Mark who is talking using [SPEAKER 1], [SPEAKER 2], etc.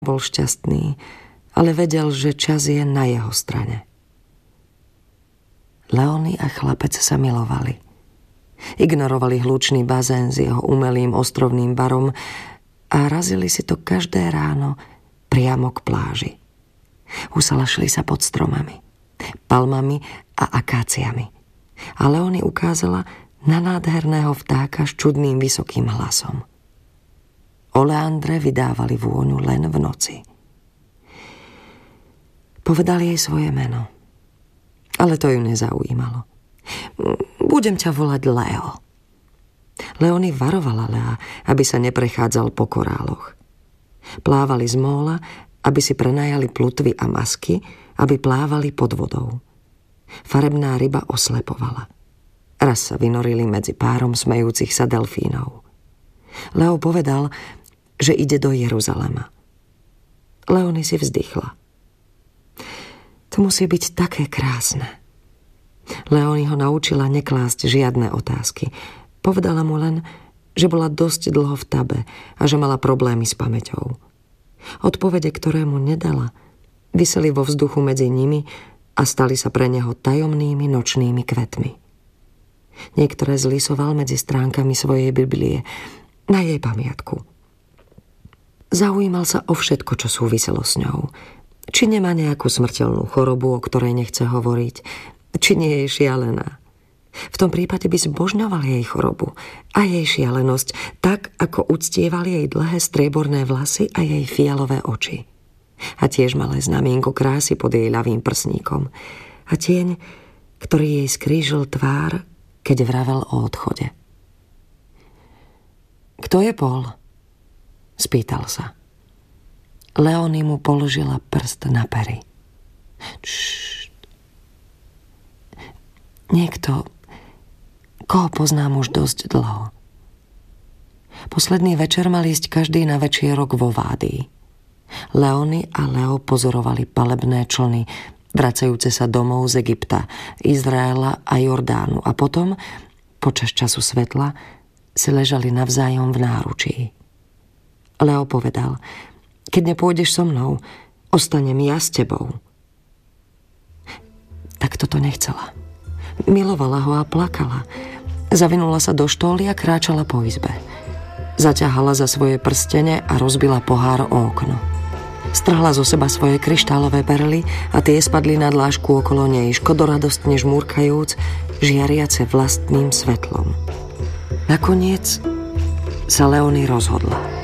[SPEAKER 1] Bol šťastný, ale vedel, že čas je na jeho strane. Leony a chlapec sa milovali. Ignorovali hlučný bazén s jeho umelým ostrovným barom a razili si to každé ráno priamo k pláži. Usalašili sa pod stromami, palmami a akáciami. A Leony ukázala na nádherného vtáka s čudným vysokým hlasom. Oleandre vydávali vôňu len v noci. Povedal jej svoje meno, ale to ju nezaujímalo. Budem ťa volať Leo. Leony varovala Lea, aby sa neprechádzal po koráloch. Plávali z móla, aby si prenajali plutvy a masky, aby plávali pod vodou. Farebná ryba oslepovala. Raz sa vynorili medzi párom smejúcich sa delfínov. Leo povedal, že ide do Jeruzalema. Leony si vzdychla. To musí byť také krásne. Leony ho naučila neklásť žiadne otázky. Povedala mu len, že bola dosť dlho v tabe a že mala problémy s pamäťou. Odpovede, ktoré mu nedala, viseli vo vzduchu medzi nimi a stali sa pre neho tajomnými nočnými kvetmi. Niektoré zlisoval medzi stránkami svojej Biblie na jej pamiatku. Zaujímal sa o všetko, čo súviselo s ňou. Či nemá nejakú smrteľnú chorobu, o ktorej nechce hovoriť, či nie je šialená. V tom prípade by zbožňoval jej chorobu a jej šialenosť, tak ako uctieval jej dlhé strieborné vlasy a jej fialové oči. A tiež malé znamienko krásy pod jej ľavým prsníkom. A tieň, ktorý jej skrížil tvár, keď vravel o odchode. Kto je Paul? Spýtal sa. Leony mu položila prst na pery. Niekto, koho poznám už dosť dlho. Posledný večer mal ísť každý na večierok vo Vádii. Leony a Leo pozorovali palebné člny, vracajúce sa domov z Egypta, Izraela a Jordánu a potom, počas času svetla, si ležali navzájom v náručí. Leo povedal, keď nepôjdeš so mnou, ostanem ja s tebou. Tak toto nechcela. Milovala ho a plakala. Zavinula sa do štóly a kráčala po izbe. Zaťahala za svoje prstene a rozbila pohár o okno. Strhla zo seba svoje kryštálové perly a tie spadli na dlážku okolo nej, škodoradostne žmúrkajúc, žiariace vlastným svetlom. Nakoniec sa Leony rozhodla.